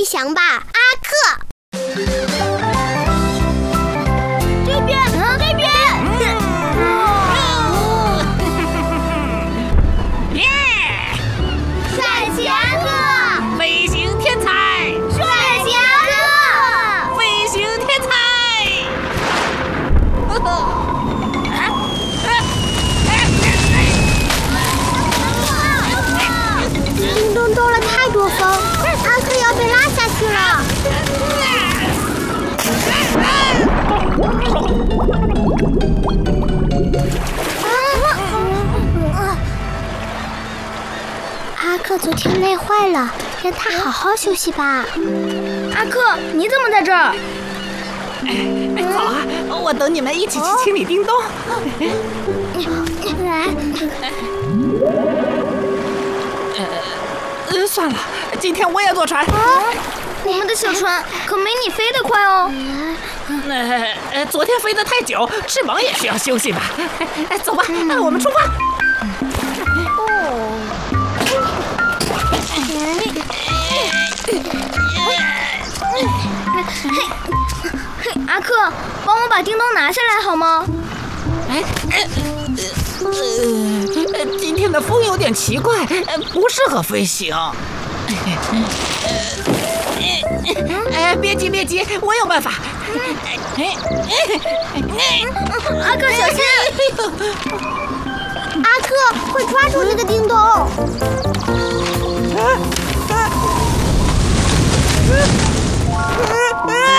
翔吧，阿克。 这边，那边。 帅气阿克， 飞行天才， 帅气阿克， 飞行天才。 叮咚兜了太多风，阿克要被拉下去了。阿克昨天累坏了，让他好好休息吧。 阿克，你怎么在这儿？ 走啊，我等你们一起去清理叮咚。算了，今天我也坐船。 我们的小船可没你飞得快哦。 昨天飞得太久，翅膀也需要休息吧。走吧，我们出发。 阿克，帮我把叮咚拿下来好吗？ 今天的风有点奇怪，不适合飞行。别急别急，我有办法。 阿克小心！ 阿克，快抓住那个叮咚！